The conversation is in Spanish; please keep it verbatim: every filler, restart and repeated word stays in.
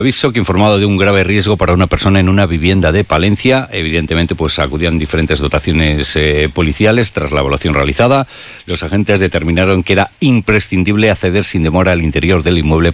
Aviso que informado de un grave riesgo para una persona en una vivienda de Palencia. Evidentemente, pues acudían diferentes dotaciones eh, policiales. Tras la evaluación realizada, los agentes determinaron que era imprescindible acceder sin demora al interior del inmueble